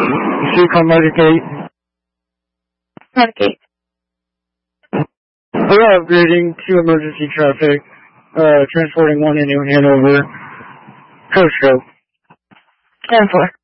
Speak on Medicaid. Medicaid. We're upgrading to emergency traffic, transporting one in New Hanover. Coast Go. 10-4.